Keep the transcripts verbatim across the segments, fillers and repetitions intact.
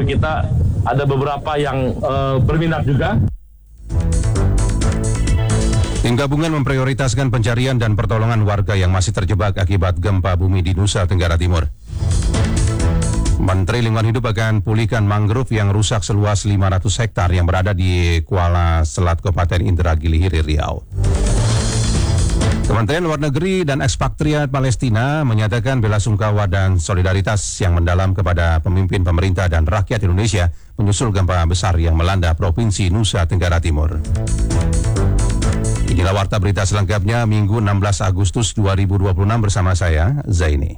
melalui kita ada beberapa yang uh, berminat juga. Tim gabungan memprioritaskan pencarian dan pertolongan warga yang masih terjebak akibat gempa bumi di Nusa Tenggara Timur. Menteri Lingkungan Hidup akan pulihkan mangrove yang rusak seluas lima ratus hektar yang berada di Kuala Selat, Kabupaten Indragiri Hilir Riau. Kementerian Luar Negeri dan Ekspatriat Palestina menyatakan bela sungkawa dan solidaritas yang mendalam kepada pemimpin pemerintah dan rakyat Indonesia menyusul gempa besar yang melanda Provinsi Nusa Tenggara Timur. Inilah warta berita selengkapnya Minggu enam belas Agustus dua ribu dua puluh enam bersama saya, Zaini.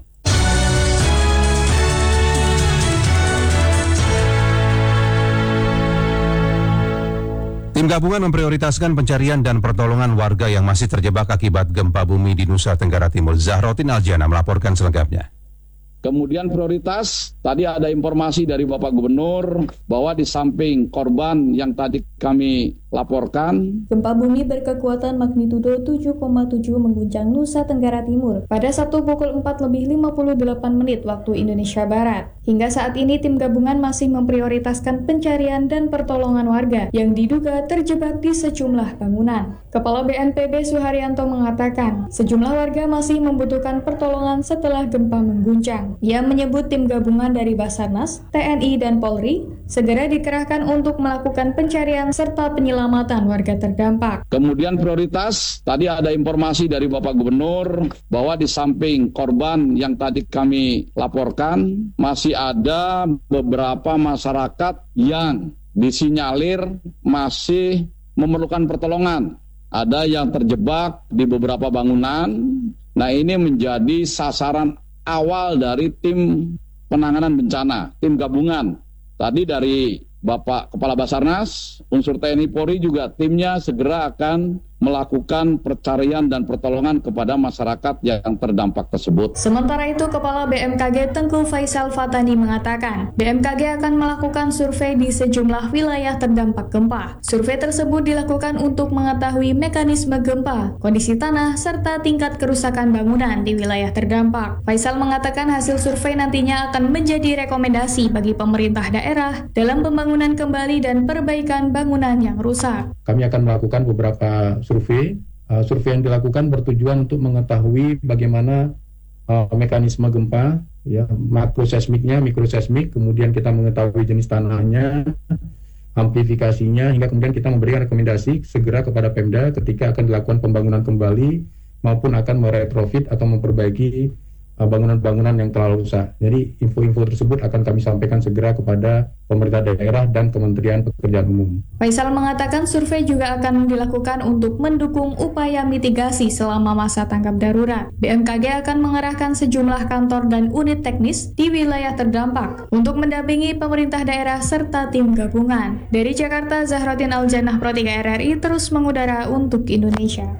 Tim gabungan memprioritaskan pencarian dan pertolongan warga yang masih terjebak akibat gempa bumi di Nusa Tenggara Timur. Zahrotin Aljana melaporkan selengkapnya. Kemudian prioritas, tadi ada informasi dari Bapak Gubernur bahwa di samping korban yang tadi kami laporkan, gempa bumi berkekuatan magnitudo tujuh koma tujuh mengguncang Nusa Tenggara Timur pada Sabtu pukul empat lebih lima puluh delapan menit waktu Indonesia Barat. Hingga saat ini tim gabungan masih memprioritaskan pencarian dan pertolongan warga yang diduga terjebak di sejumlah bangunan. Kepala B N P B Suharyanto mengatakan, sejumlah warga masih membutuhkan pertolongan setelah gempa mengguncang. Ia menyebut tim gabungan dari Basarnas, T N I, dan Polri segera dikerahkan untuk melakukan pencarian serta penyelamatan warga terdampak. Kemudian prioritas, tadi ada informasi dari Bapak Gubernur bahwa di samping korban yang tadi kami laporkan, masih ada beberapa masyarakat yang disinyalir masih memerlukan pertolongan. Ada yang terjebak di beberapa bangunan. Nah, ini menjadi sasaran awal dari tim penanganan bencana, tim gabungan. Tadi dari Bapak Kepala Basarnas, unsur T N I Polri juga timnya segera akan melakukan pencarian dan pertolongan kepada masyarakat yang terdampak tersebut. Sementara itu, Kepala B M K G Tengku Faisal Fatani mengatakan, B M K G akan melakukan survei di sejumlah wilayah terdampak gempa. Survei tersebut dilakukan untuk mengetahui mekanisme gempa, kondisi tanah, serta tingkat kerusakan bangunan di wilayah terdampak. Faisal mengatakan hasil survei nantinya akan menjadi rekomendasi bagi pemerintah daerah dalam pembangunan kembali dan perbaikan bangunan yang rusak. Kami akan melakukan beberapa survei. Uh, survei yang dilakukan bertujuan untuk mengetahui bagaimana uh, mekanisme gempa, ya, makroseismiknya, mikroseismik, kemudian kita mengetahui jenis tanahnya, amplifikasinya, hingga kemudian kita memberikan rekomendasi segera kepada Pemda ketika akan dilakukan pembangunan kembali maupun akan meretrofit atau memperbaiki uh, bangunan-bangunan yang telah rusak. Jadi info-info tersebut akan kami sampaikan segera kepada pemerintah daerah dan Kementerian Pekerjaan Umum. Faisal mengatakan survei juga akan dilakukan untuk mendukung upaya mitigasi selama masa tanggap darurat. B M K G akan mengerahkan sejumlah kantor dan unit teknis di wilayah terdampak untuk mendampingi pemerintah daerah serta tim gabungan. Dari Jakarta, Zahrotin Aljannah, Pro tiga R R I terus mengudara untuk Indonesia.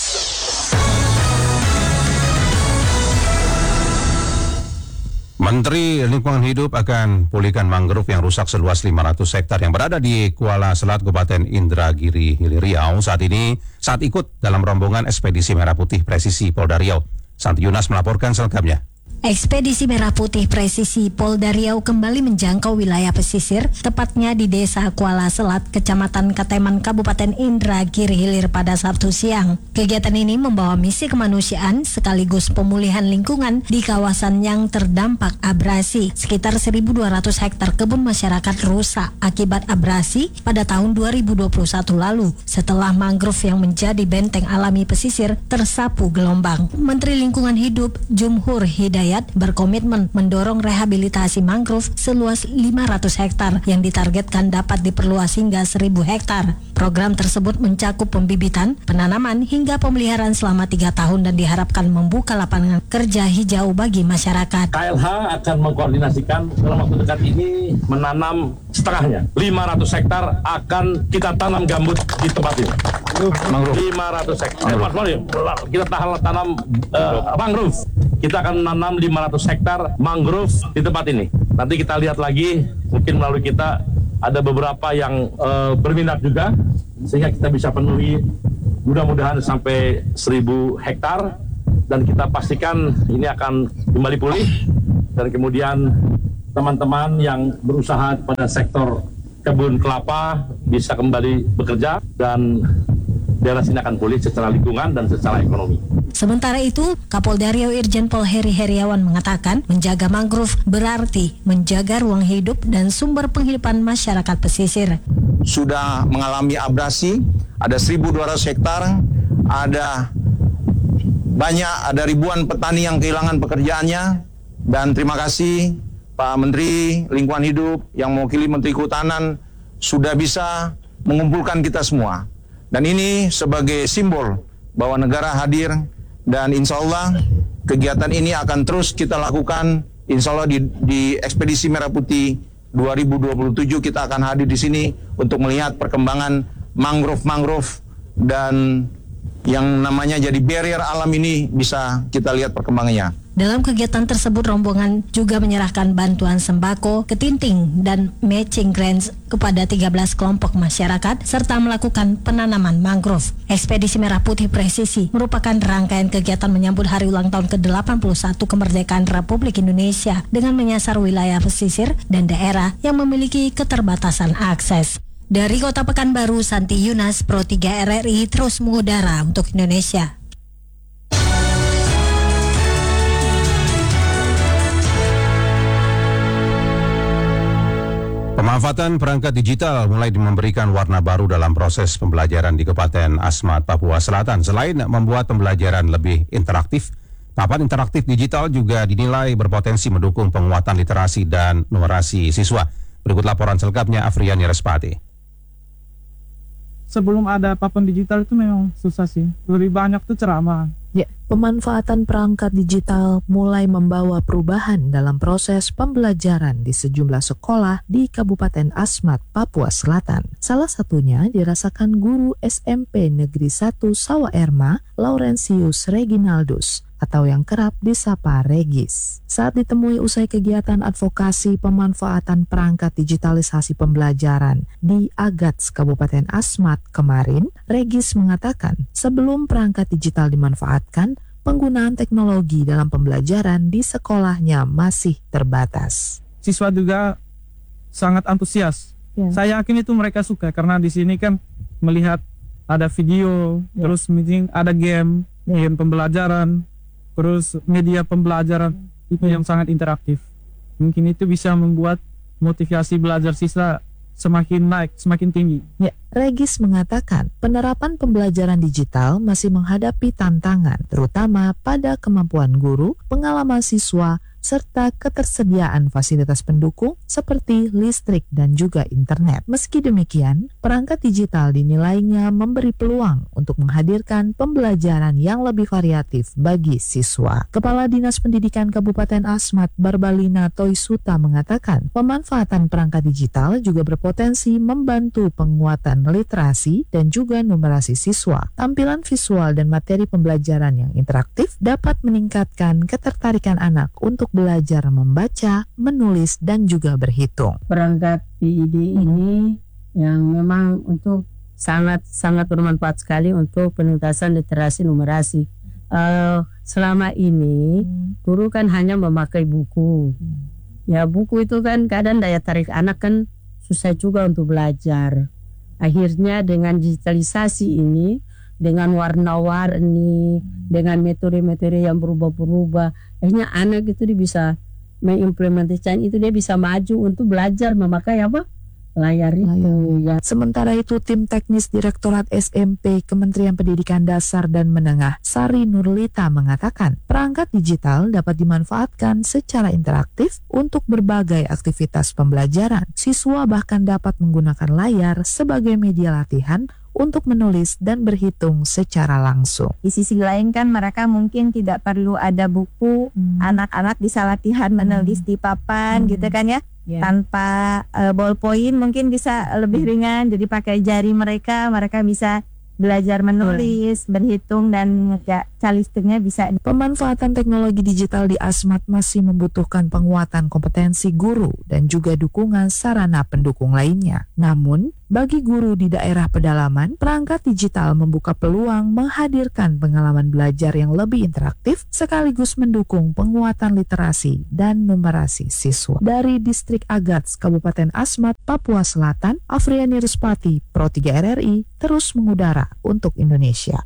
Menteri Lingkungan Hidup akan pulihkan mangrove yang rusak seluas lima ratus hektar yang berada di Kuala Selat, Kabupaten Indragiri Hilir Riau saat ini saat ikut dalam rombongan Ekspedisi Merah Putih Presisi Polda Riau. Santi Yunas melaporkan selengkapnya. Ekspedisi Merah Putih Presisi Polda Riau kembali menjangkau wilayah pesisir, tepatnya di Desa Kuala Selat, Kecamatan Kateman, Kabupaten Indragiri Hilir pada Sabtu siang. Kegiatan ini membawa misi kemanusiaan sekaligus pemulihan lingkungan di kawasan yang terdampak abrasi. Sekitar seribu dua ratus hektar kebun masyarakat rusak akibat abrasi pada tahun dua ribu dua puluh satu lalu, setelah mangrove yang menjadi benteng alami pesisir tersapu gelombang. Menteri Lingkungan Hidup Jumhur Hidayat berkomitmen mendorong rehabilitasi mangrove seluas lima ratus hektar yang ditargetkan dapat diperluas hingga seribu hektar. Program tersebut mencakup pembibitan, penanaman, hingga pemeliharaan selama tiga tahun dan diharapkan membuka lapangan kerja hijau bagi masyarakat. K L H akan mengkoordinasikan dalam waktu dekat ini menanam setengahnya. lima ratus hektar akan kita tanam gambut di tempat ini. Mangrove. lima ratus hektar. Kita tahan tanam uh, mangrove. Kita akan menanam lima ratus hektar mangrove di tempat ini. Nanti kita lihat lagi, mungkin melalui kita ada beberapa yang uh, berminat juga, sehingga kita bisa penuhi mudah-mudahan sampai seribu hektar, dan kita pastikan ini akan kembali pulih, dan kemudian teman-teman yang berusaha pada sektor kebun kelapa bisa kembali bekerja dan daerah sini akan pulih secara lingkungan dan secara ekonomi. Sementara itu, Kapolda Riau Irjen Pol Heri Heriawan mengatakan menjaga mangrove berarti menjaga ruang hidup dan sumber penghidupan masyarakat pesisir. Sudah mengalami abrasi, ada seribu dua ratus hektar, ada banyak, ada ribuan petani yang kehilangan pekerjaannya, dan terima kasih Pak Menteri Lingkungan Hidup yang mewakili Menteri Kehutanan sudah bisa mengumpulkan kita semua. Dan ini sebagai simbol bahwa negara hadir dan insya Allah kegiatan ini akan terus kita lakukan. Insya Allah di, di Ekspedisi Merah Putih dua ribu dua puluh tujuh kita akan hadir di sini untuk melihat perkembangan mangrove-mangrove dan yang namanya jadi barrier alam ini bisa kita lihat perkembangannya. Dalam kegiatan tersebut, rombongan juga menyerahkan bantuan sembako, ketinting, dan matching grants kepada tiga belas kelompok masyarakat, serta melakukan penanaman mangrove. Ekspedisi Merah Putih Presisi merupakan rangkaian kegiatan menyambut hari ulang tahun ke delapan puluh satu kemerdekaan Republik Indonesia dengan menyasar wilayah pesisir dan daerah yang memiliki keterbatasan akses. Dari Kota Pekanbaru, Santi Yunas, Pro tiga R R I terus mengudara untuk Indonesia. Pemanfaatan perangkat digital mulai memberikan warna baru dalam proses pembelajaran di Kabupaten Asmat, Papua Selatan. Selain membuat pembelajaran lebih interaktif, papan interaktif digital juga dinilai berpotensi mendukung penguatan literasi dan numerasi siswa. Berikut laporan selengkapnya Afriani Respati. Sebelum ada papan digital itu memang susah sih. Lebih banyak tuh ceramah. Ya, pemanfaatan perangkat digital mulai membawa perubahan dalam proses pembelajaran di sejumlah sekolah di Kabupaten Asmat, Papua Selatan. Salah satunya dirasakan guru S M P Negeri satu Sawa Erma, Laurentius Reginaldus, atau yang kerap disapa Regis. Saat ditemui usai kegiatan advokasi pemanfaatan perangkat digitalisasi pembelajaran di Agats, Kabupaten Asmat kemarin, Regis mengatakan sebelum perangkat digital dimanfaatkan, penggunaan teknologi dalam pembelajaran di sekolahnya masih terbatas. Siswa juga sangat antusias. Ya. Saya yakin itu mereka suka karena di sini kan melihat ada video, ya. Terus meeting, ada game, ya. Game pembelajaran. Terus media pembelajaran itu yang sangat interaktif. Mungkin itu bisa membuat motivasi belajar siswa semakin naik, semakin tinggi. Ya, Regis mengatakan penerapan pembelajaran digital masih menghadapi tantangan, terutama pada kemampuan guru, pengalaman siswa, serta ketersediaan fasilitas pendukung seperti listrik dan juga internet. Meski demikian, perangkat digital dinilainya memberi peluang untuk menghadirkan pembelajaran yang lebih variatif bagi siswa. Kepala Dinas Pendidikan Kabupaten Asmat, Barbalina Toisuta mengatakan, pemanfaatan perangkat digital juga berpotensi membantu penguatan literasi dan juga numerasi siswa. Tampilan visual dan materi pembelajaran yang interaktif dapat meningkatkan ketertarikan anak untuk belajar membaca, menulis, dan juga berhitung. Perangkat P I D ini yang memang untuk sangat-sangat bermanfaat sekali untuk penuntasan literasi numerasi. Uh, selama ini guru kan hanya memakai buku. Ya buku itu kan kadang daya tarik anak kan susah juga untuk belajar. Akhirnya dengan digitalisasi ini, dengan warna-warni, dengan metode-metode yang berubah-berubah, akhirnya anak itu dia bisa mengimplementasikan itu, dia bisa maju untuk belajar memakai apa? Layar itu. Ya. Sementara itu, tim teknis Direktorat S M P Kementerian Pendidikan Dasar dan Menengah, Sari Nurlita, mengatakan perangkat digital dapat dimanfaatkan secara interaktif untuk berbagai aktivitas pembelajaran. Siswa bahkan dapat menggunakan layar sebagai media latihan untuk menulis dan berhitung secara langsung. Di sisi lain kan mereka mungkin tidak perlu ada buku, hmm. anak-anak bisa latihan menulis hmm. di papan hmm. gitu kan ya. Yeah. Tanpa uh, ballpoint mungkin bisa lebih hmm. ringan, jadi pakai jari mereka, mereka bisa belajar menulis, hmm. berhitung dan ya, calisthenia bisa. Pemanfaatan teknologi digital di Asmat masih membutuhkan penguatan kompetensi guru dan juga dukungan sarana pendukung lainnya. Namun, bagi guru di daerah pedalaman, perangkat digital membuka peluang menghadirkan pengalaman belajar yang lebih interaktif sekaligus mendukung penguatan literasi dan numerasi siswa. Dari Distrik Agats, Kabupaten Asmat, Papua Selatan, Afriani Ruspati, Pro tiga R R I, terus mengudara untuk Indonesia.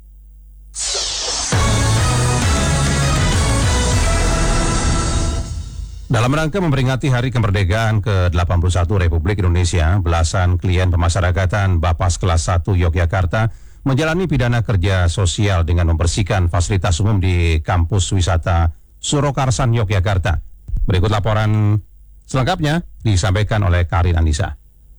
Dalam rangka memperingati Hari Kemerdekaan ke delapan puluh satu Republik Indonesia, belasan klien pemasyarakatan Bapas kelas satu Yogyakarta menjalani pidana kerja sosial dengan membersihkan fasilitas umum di kampus wisata Surakarsan Yogyakarta. Berikut laporan selengkapnya disampaikan oleh Karin Anissa.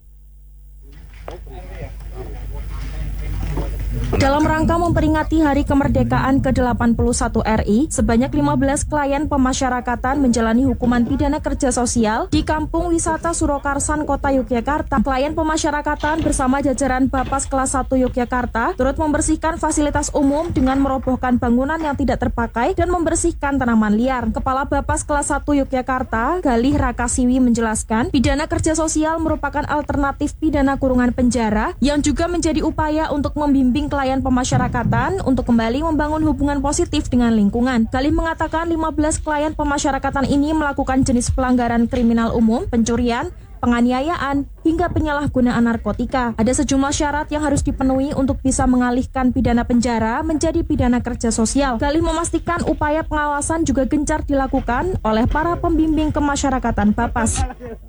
Dalam rangka memperingati Hari Kemerdekaan ke delapan puluh satu R I, sebanyak lima belas klien pemasyarakatan menjalani hukuman pidana kerja sosial di Kampung Wisata Surakarsan, Kota Yogyakarta. Klien pemasyarakatan bersama jajaran Bapas kelas satu Yogyakarta turut membersihkan fasilitas umum dengan merobohkan bangunan yang tidak terpakai dan membersihkan tanaman liar. Kepala Bapas kelas satu Yogyakarta, Galih Rakasiwi menjelaskan, pidana kerja sosial merupakan alternatif pidana kurungan penjara yang juga menjadi upaya untuk membimbing klien pemasyarakatan untuk kembali membangun hubungan positif dengan lingkungan. Galih mengatakan lima belas klien pemasyarakatan ini melakukan jenis pelanggaran kriminal umum, pencurian, penganiayaan, hingga penyalahgunaan narkotika. Ada sejumlah syarat yang harus dipenuhi untuk bisa mengalihkan pidana penjara menjadi pidana kerja sosial. Galih memastikan upaya pengawasan juga gencar dilakukan oleh para pembimbing kemasyarakatan Bapas.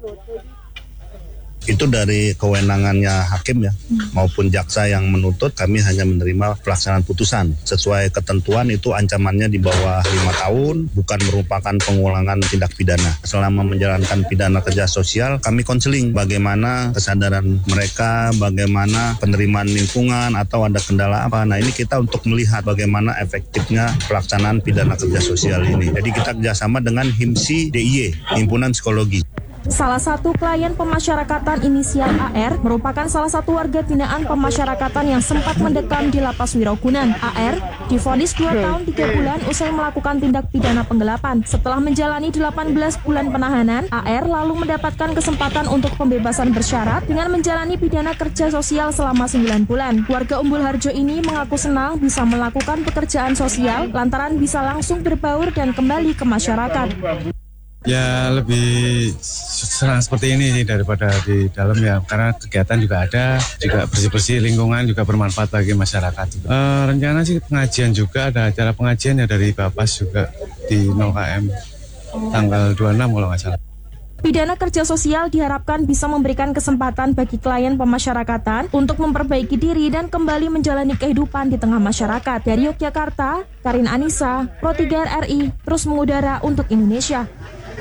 Itu dari kewenangannya hakim ya, maupun jaksa yang menuntut, kami hanya menerima pelaksanaan putusan. Sesuai ketentuan itu ancamannya di bawah lima tahun, bukan merupakan pengulangan tindak pidana. Selama menjalankan pidana kerja sosial, kami konseling bagaimana kesadaran mereka, bagaimana penerimaan lingkungan, atau ada kendala apa. Nah ini kita untuk melihat bagaimana efektifnya pelaksanaan pidana kerja sosial ini. Jadi kita kerjasama dengan HIMSI D I Y, Himpunan Psikologi. Salah satu klien pemasyarakatan inisial A R merupakan salah satu warga binaan pemasyarakatan yang sempat mendekam di Lapas Wirogunan. A R divonis dua tahun tiga bulan usai melakukan tindak pidana penggelapan. Setelah menjalani delapan belas bulan penahanan, A R lalu mendapatkan kesempatan untuk pembebasan bersyarat dengan menjalani pidana kerja sosial selama sembilan bulan. Warga Umbul Harjo ini mengaku senang bisa melakukan pekerjaan sosial lantaran bisa langsung berbaur dan kembali ke masyarakat. Ya lebih senang seperti ini sih daripada di dalam ya, karena kegiatan juga ada, juga bersih-bersih lingkungan, juga bermanfaat bagi masyarakat. E, rencana sih pengajian juga, ada acara pengajian ya dari Bapas juga di nol K M tanggal dua puluh enam kalau nggak salah. Pidana kerja sosial diharapkan bisa memberikan kesempatan bagi klien pemasyarakatan untuk memperbaiki diri dan kembali menjalani kehidupan di tengah masyarakat. Dari Yogyakarta, Karin Anissa, Pro tiga R R I, terus mengudara untuk Indonesia.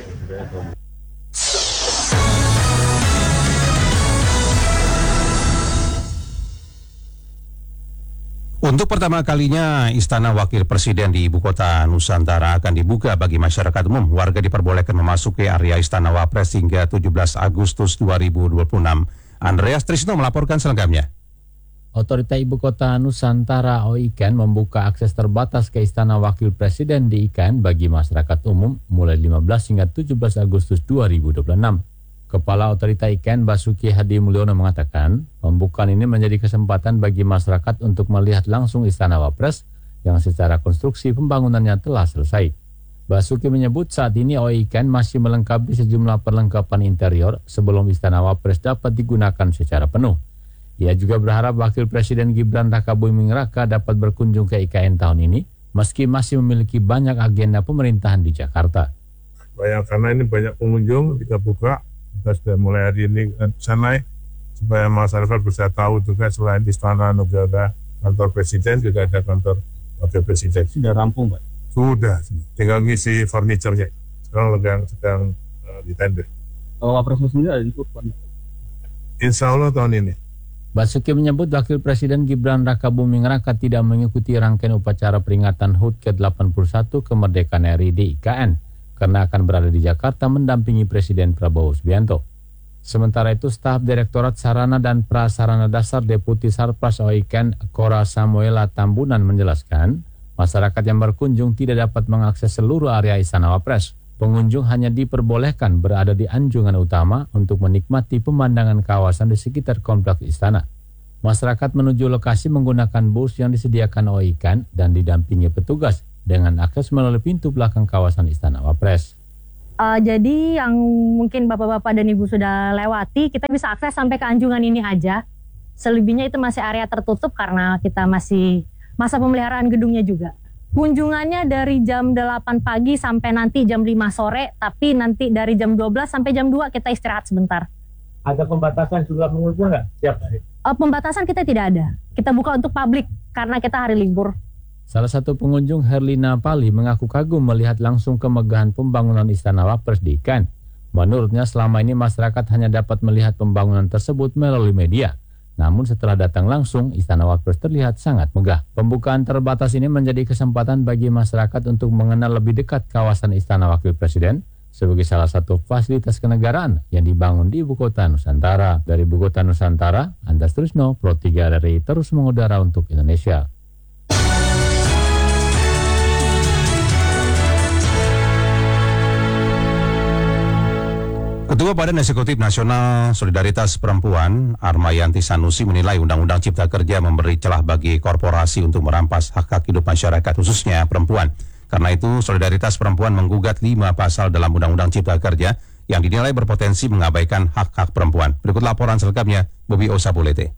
Untuk pertama kalinya, Istana Wakil Presiden di Ibu Kota Nusantara akan dibuka bagi masyarakat umum. Warga diperbolehkan memasuki area Istana Wapres hingga tujuh belas Agustus dua ribu dua puluh enam. Andreas Trisno melaporkan selengkapnya. Otorita Ibu Kota Nusantara O I K A N membuka akses terbatas ke Istana Wakil Presiden di I K A N bagi masyarakat umum mulai lima belas hingga tujuh belas Agustus dua ribu dua puluh enam. Kepala Otorita I K A N Basuki Hadi Mulyono mengatakan, pembukaan ini menjadi kesempatan bagi masyarakat untuk melihat langsung Istana Wapres yang secara konstruksi pembangunannya telah selesai. Basuki menyebut saat ini O I K A N masih melengkapi sejumlah perlengkapan interior sebelum Istana Wapres dapat digunakan secara penuh. Ia juga berharap Wakil Presiden Gibran Rakabuming Raka dapat berkunjung ke I K A N tahun ini, meski masih memiliki banyak agenda pemerintahan di Jakarta. Banyak, karena ini banyak pengunjung, kita buka, kita sudah mulai hari ini ke sana, supaya masyarakat bisa tahu juga selain Istana Negara, kantor Presiden, juga ada kantor Wakil Presiden. Sudah rampung, Pak? Sudah, tinggal ngisi furniture-nya. Sekarang sedang, sedang uh, ditender. Kalau Wapres sendiri ada di Kurban? Insya Allah tahun ini. Basuki menyebut Wakil Presiden Gibran Rakabuming Raka tidak mengikuti rangkaian upacara peringatan H U T ke delapan puluh satu kemerdekaan R I di I K A N karena akan berada di Jakarta mendampingi Presiden Prabowo Subianto. Sementara itu, staf Direktorat Sarana dan Prasarana Dasar Deputi Sarpras O I K A N Kora Samuela Tambunan menjelaskan Masyarakat yang berkunjung tidak dapat mengakses seluruh area Istana Wapres. Pengunjung hanya diperbolehkan berada di anjungan utama untuk menikmati pemandangan kawasan di sekitar kompleks istana. Masyarakat menuju lokasi menggunakan bus yang disediakan O I K A N dan didampingi petugas dengan akses melalui pintu belakang kawasan Istana Wapres. Uh, jadi yang mungkin bapak-bapak dan ibu sudah lewati, kita bisa akses sampai ke anjungan ini aja. Selebihnya itu masih area tertutup karena kita masih masa pemeliharaan gedungnya juga. Kunjungannya dari jam delapan pagi sampai nanti jam lima sore, tapi nanti dari jam dua belas sampai jam dua kita istirahat sebentar. Ada pembatasan jumlah pengunjung nggak? Siap. Uh, pembatasan kita tidak ada. Kita buka untuk publik karena kita hari libur. Salah satu pengunjung, Herlina Pali, mengaku kagum melihat langsung kemegahan pembangunan Istana Wapres di Ikan. Menurutnya selama ini masyarakat hanya dapat melihat pembangunan tersebut melalui media. Namun setelah datang langsung, Istana Wapres terlihat sangat megah. Pembukaan terbatas ini menjadi kesempatan bagi masyarakat untuk mengenal lebih dekat kawasan Istana Wakil Presiden sebagai salah satu fasilitas kenegaraan yang dibangun di Ibu Kota Nusantara. Dari Ibu Kota Nusantara, Andas Trisno, Pro tiga R I terus mengudara untuk Indonesia. Ketua Badan Eksekutif Nasional Solidaritas Perempuan, Armayanti Sanusi, menilai Undang-Undang Cipta Kerja memberi celah bagi korporasi untuk merampas hak-hak hidup masyarakat, khususnya perempuan. Karena itu, Solidaritas Perempuan menggugat lima pasal dalam Undang-Undang Cipta Kerja yang dinilai berpotensi mengabaikan hak-hak perempuan. Berikut laporan selengkapnya, Bobi Osapulete.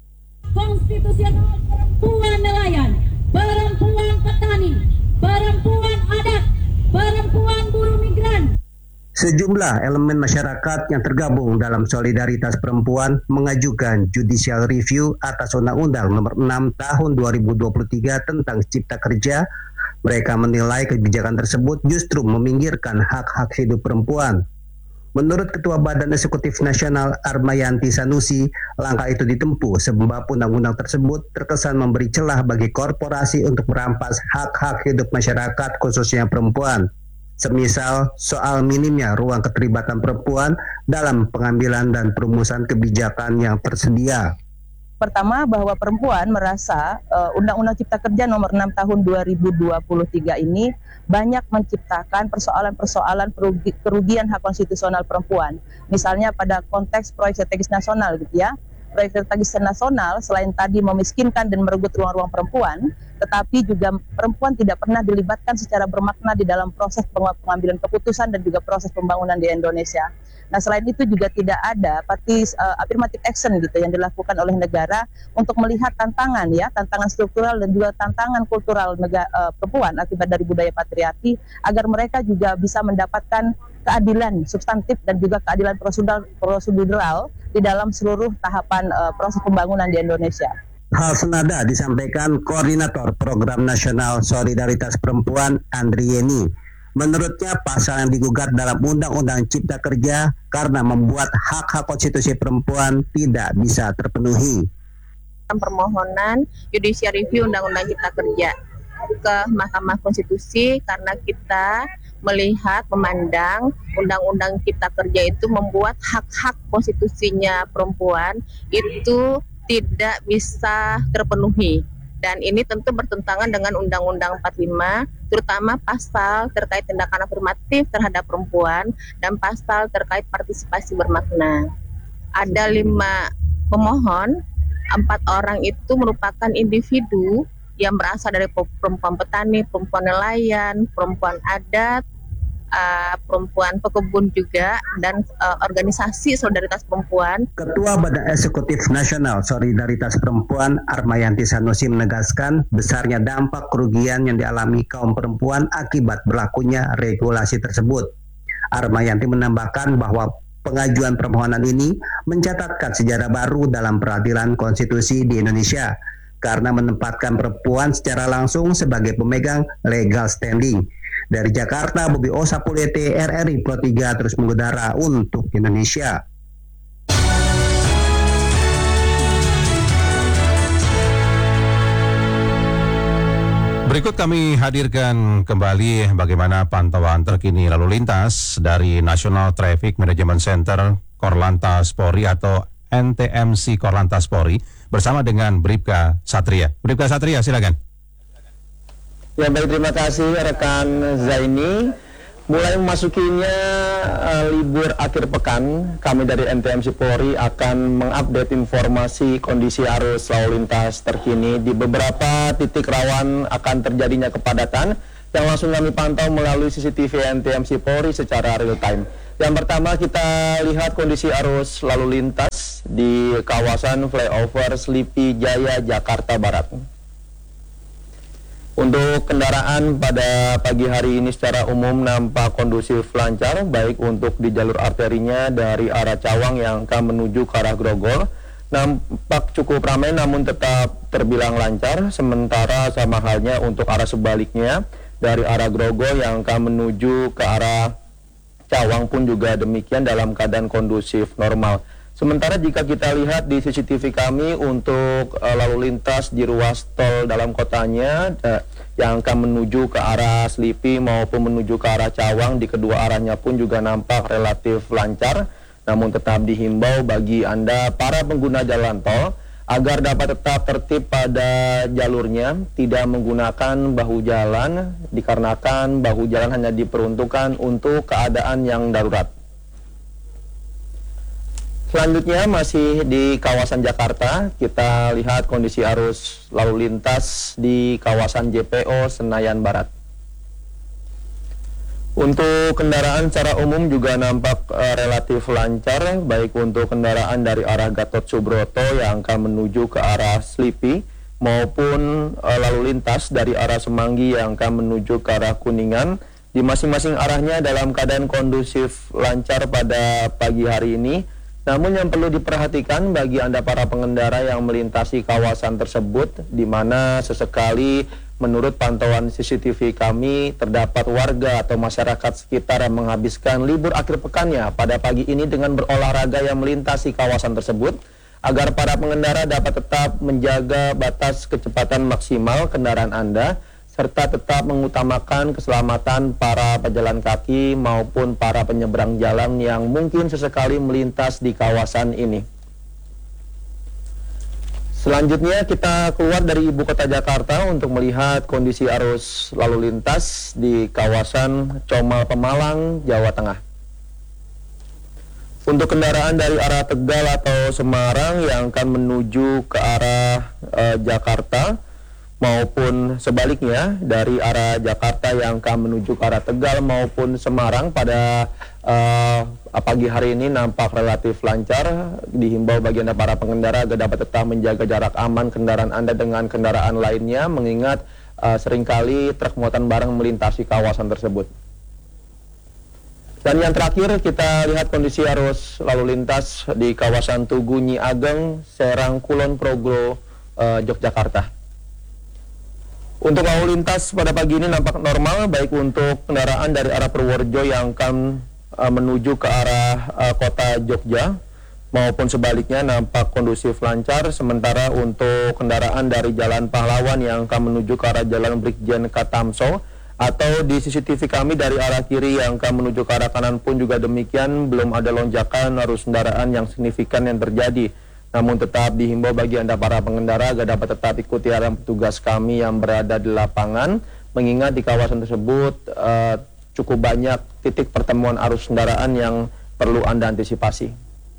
Konstitusional perempuan nelayan, perempuan petani, perempuan adat, perempuan buruh migran. Sejumlah elemen masyarakat yang tergabung dalam Solidaritas Perempuan mengajukan judicial review atas Undang-Undang Nomor enam Tahun dua ribu dua puluh tiga tentang Cipta Kerja. Mereka menilai kebijakan tersebut justru meminggirkan hak-hak hidup perempuan. Menurut Ketua Badan Eksekutif Nasional Armayanti Sanusi, langkah itu ditempuh sebab undang-undang tersebut terkesan memberi celah bagi korporasi untuk merampas hak-hak hidup masyarakat, khususnya perempuan. Semisal soal minimnya ruang keterlibatan perempuan dalam pengambilan dan perumusan kebijakan yang tersedia. Pertama, bahwa perempuan merasa uh, Undang-Undang Cipta Kerja Nomor enam Tahun dua ribu dua puluh tiga ini banyak menciptakan persoalan-persoalan perugi, kerugian hak konstitusional perempuan. Misalnya pada konteks proyek strategis nasional gitu ya. Proyek strategis nasional selain tadi memiskinkan dan merenggut ruang-ruang perempuan, tetapi juga perempuan tidak pernah dilibatkan secara bermakna di dalam proses pengambilan keputusan dan juga proses pembangunan di Indonesia. Nah, selain itu juga tidak ada partis uh, affirmative action gitu yang dilakukan oleh negara untuk melihat tantangan ya, tantangan struktural dan juga tantangan kultural negara, uh, perempuan akibat dari budaya patriarki, agar mereka juga bisa mendapatkan keadilan substantif dan juga keadilan prosedural, prosedural di dalam seluruh tahapan uh, proses pembangunan di Indonesia. Hal senada disampaikan Koordinator Program Nasional Solidaritas Perempuan Andrieni. Menurutnya pasal yang digugat dalam Undang-Undang Cipta Kerja karena membuat hak-hak konstitusi perempuan tidak bisa terpenuhi. Permohonan judicial review Undang-Undang Cipta Kerja ke Mahkamah Konstitusi karena kita melihat, memandang Undang-Undang Cipta Kerja itu membuat hak-hak konstitusinya perempuan itu tidak bisa terpenuhi. Dan ini tentu bertentangan dengan Undang-Undang empat puluh lima, terutama pasal terkait tindakan afirmatif terhadap perempuan dan pasal terkait partisipasi bermakna. Ada lima pemohon, empat orang itu merupakan individu yang berasal dari perempuan petani, perempuan nelayan, perempuan adat, uh, perempuan pekebun juga, dan uh, organisasi solidaritas perempuan. Ketua Badan Eksekutif Nasional Solidaritas Perempuan Armayanti Sanusi menegaskan besarnya dampak kerugian yang dialami kaum perempuan akibat berlakunya regulasi tersebut. Armayanti menambahkan bahwa pengajuan permohonan ini mencatatkan sejarah baru dalam peradilan konstitusi di Indonesia karena menempatkan perempuan secara langsung sebagai pemegang legal standing. Dari Jakarta, Bobi Osapulete, R R I Pro tiga terus mengudara untuk Indonesia. Berikut kami hadirkan kembali bagaimana pantauan terkini lalu lintas dari National Traffic Management Center Korlantas Polri atau N T M C Korlantas Polri bersama dengan Bribka Satria. Bribka Satria, silakan. Ya baik, terima kasih rekan Zaini. Mulai memasukinya uh, libur akhir pekan, kami dari N T M C Polri akan mengupdate informasi kondisi arus lalu lintas terkini di beberapa titik rawan akan terjadinya kepadatan yang langsung kami pantau melalui C C T V N T M C Polri secara real time. Yang pertama kita lihat kondisi arus lalu lintas di kawasan flyover Slipi Jaya, Jakarta Barat. Untuk kendaraan pada pagi hari ini secara umum nampak kondusif lancar, baik untuk di jalur arterinya dari arah Cawang yang akan menuju ke arah Grogol, nampak cukup ramai namun tetap terbilang lancar, sementara sama halnya untuk arah sebaliknya dari arah Grogol yang akan menuju ke arah Cawang pun juga demikian dalam keadaan kondusif normal. Sementara jika kita lihat di C C T V kami untuk uh, lalu lintas di ruas tol dalam kotanya uh, yang akan menuju ke arah Slipi maupun menuju ke arah Cawang, di kedua arahnya pun juga nampak relatif lancar. Namun tetap dihimbau bagi Anda para pengguna jalan tol agar dapat tetap tertib pada jalurnya, tidak menggunakan bahu jalan dikarenakan bahu jalan hanya diperuntukkan untuk keadaan yang darurat. Selanjutnya masih di kawasan Jakarta, kita lihat kondisi arus lalu lintas di kawasan J P O Senayan Barat. Untuk kendaraan secara umum juga nampak uh, relatif lancar, baik untuk kendaraan dari arah Gatot Subroto yang akan menuju ke arah Slipi maupun uh, lalu lintas dari arah Semanggi yang akan menuju ke arah Kuningan. Di masing-masing arahnya dalam keadaan kondusif lancar pada pagi hari ini. Namun yang perlu diperhatikan bagi Anda para pengendara yang melintasi kawasan tersebut, di mana sesekali menurut pantauan C C T V kami terdapat warga atau masyarakat sekitar yang menghabiskan libur akhir pekannya pada pagi ini dengan berolahraga yang melintasi kawasan tersebut, agar para pengendara dapat tetap menjaga batas kecepatan maksimal kendaraan Anda, serta tetap mengutamakan keselamatan para pejalan kaki maupun para penyeberang jalan yang mungkin sesekali melintas di kawasan ini. Selanjutnya kita keluar dari ibu kota Jakarta untuk melihat kondisi arus lalu lintas di kawasan Comal Pemalang, Jawa Tengah. Untuk kendaraan dari arah Tegal atau Semarang yang akan menuju ke arah uh, Jakarta, maupun sebaliknya dari arah Jakarta yang akan menuju ke arah Tegal maupun Semarang pada uh, pagi hari ini nampak relatif lancar. Dihimbau bagi Anda para pengendara agar dapat tetap menjaga jarak aman kendaraan Anda dengan kendaraan lainnya, mengingat uh, seringkali truk muatan barang melintasi kawasan tersebut. Dan yang terakhir kita lihat kondisi arus lalu lintas di kawasan Tugu Nyi Ageng, Serang, Kulon Progo, uh, Yogyakarta. Untuk lalu lintas pada pagi ini nampak normal, baik untuk kendaraan dari arah Purworejo yang akan uh, menuju ke arah uh, kota Jogja maupun sebaliknya nampak kondusif lancar. Sementara untuk kendaraan dari Jalan Pahlawan yang akan menuju ke arah Jalan Brigjen Katamso atau di C C T V kami dari arah kiri yang akan menuju ke arah kanan pun juga demikian, belum ada lonjakan arus kendaraan yang signifikan yang terjadi. Namun tetap dihimbau bagi Anda para pengendara agar dapat tetap ikuti arahan petugas kami yang berada di lapangan, mengingat di kawasan tersebut uh, cukup banyak titik pertemuan arus kendaraan yang perlu Anda antisipasi.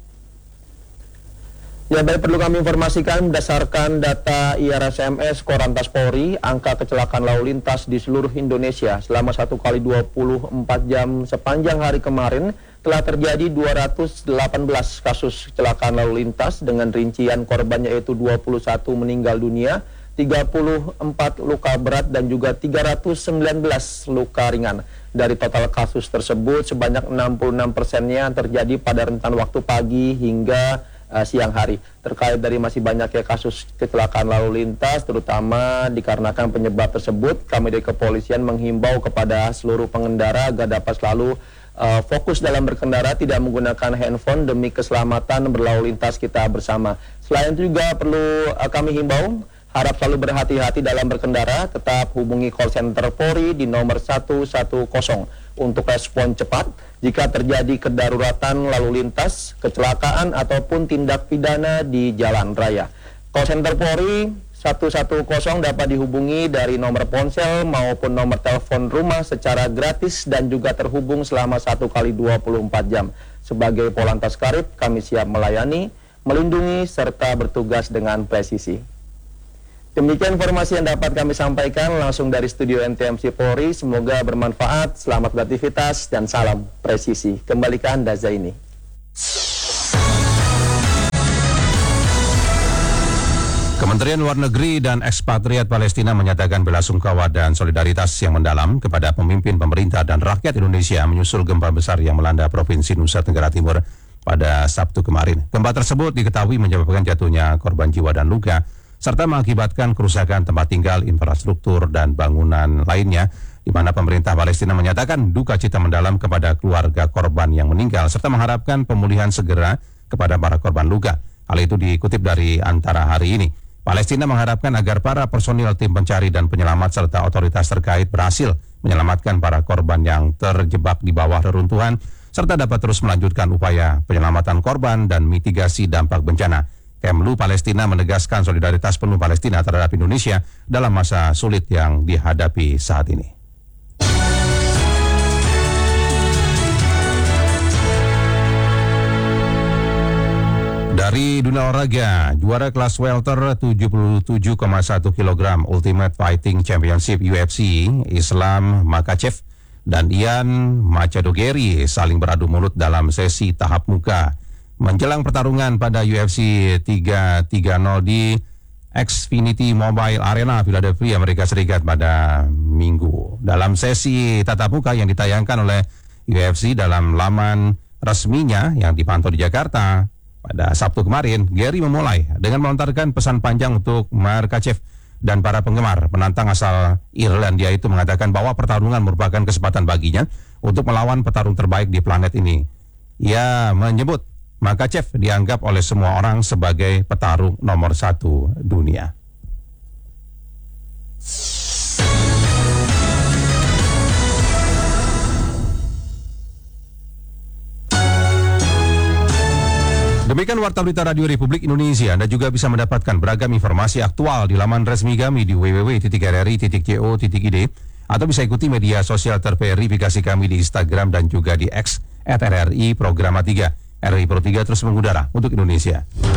Ya baik, perlu kami informasikan berdasarkan data I R S M S Korlantas Polri, angka kecelakaan lalu lintas di seluruh Indonesia selama satu kali dua puluh empat jam sepanjang hari kemarin telah terjadi dua ratus delapan belas kasus kecelakaan lalu lintas dengan rincian korbannya yaitu dua puluh satu meninggal dunia, tiga puluh empat luka berat dan juga tiga ratus sembilan belas luka ringan. Dari total kasus tersebut sebanyak enam puluh enam persennya terjadi pada rentan waktu pagi hingga uh, siang hari. Terkait dari masih banyaknya kasus kecelakaan lalu lintas terutama dikarenakan penyebab tersebut, kami dari kepolisian menghimbau kepada seluruh pengendara agar dapat selalu Uh, fokus dalam berkendara, tidak menggunakan handphone demi keselamatan berlalu lintas kita bersama. Selain itu juga perlu uh, kami himbau, harap selalu berhati-hati dalam berkendara, tetap hubungi call center Polri di nomor satu satu nol untuk respon cepat jika terjadi kedaruratan lalu lintas, kecelakaan ataupun tindak pidana di jalan raya. Call center Polri satu satu nol dapat dihubungi dari nomor ponsel maupun nomor telepon rumah secara gratis dan juga terhubung selama satu kali dua puluh empat jam. Sebagai Polantas Karib, kami siap melayani, melindungi, serta bertugas dengan presisi. Demikian informasi yang dapat kami sampaikan langsung dari studio N T M C Polri. Semoga bermanfaat, selamat beraktivitas, dan salam presisi. Kembali ke Anda, Zaini. Kementerian Luar Negeri dan Ekspatriat Palestina menyatakan belasungkawa dan solidaritas yang mendalam kepada pemimpin pemerintah dan rakyat Indonesia menyusul gempa besar yang melanda Provinsi Nusa Tenggara Timur pada Sabtu kemarin. Gempa tersebut diketahui menyebabkan jatuhnya korban jiwa dan luka, serta mengakibatkan kerusakan tempat tinggal, infrastruktur, dan bangunan lainnya, di mana pemerintah Palestina menyatakan duka cita mendalam kepada keluarga korban yang meninggal, serta mengharapkan pemulihan segera kepada para korban luka. Hal itu dikutip dari Antara hari ini. Palestina mengharapkan agar para personil tim pencari dan penyelamat serta otoritas terkait berhasil menyelamatkan para korban yang terjebak di bawah reruntuhan, serta dapat terus melanjutkan upaya penyelamatan korban dan mitigasi dampak bencana. Kemlu Palestina menegaskan solidaritas penuh Palestina terhadap Indonesia dalam masa sulit yang dihadapi saat ini. Dari dunia olahraga, juara kelas welter tujuh puluh tujuh koma satu kilogram Ultimate Fighting Championship U F C, Islam Makhachev dan Ian Machado-Geri saling beradu mulut dalam sesi tahap muka menjelang pertarungan pada U F C tiga tiga nol di Xfinity Mobile Arena, Philadelphia, Amerika Serikat pada Minggu. Dalam sesi tatap muka yang ditayangkan oleh U F C dalam laman resminya yang dipantau di Jakarta pada Sabtu kemarin, Geri memulai dengan melontarkan pesan panjang untuk Makhachev dan para penggemar. Penantang asal Irlandia itu mengatakan bahwa pertarungan merupakan kesempatan baginya untuk melawan petarung terbaik di planet ini. Ia menyebut Makhachev dianggap oleh semua orang sebagai petarung nomor satu dunia. Demikian Warta Berita Radio Republik Indonesia. Anda juga bisa mendapatkan beragam informasi aktual di laman resmi kami di w w w titik r r i titik co titik i d atau bisa ikuti media sosial terverifikasi kami di Instagram dan juga di X at R R I Programa tiga. R R I Pro tiga terus mengudara untuk Indonesia.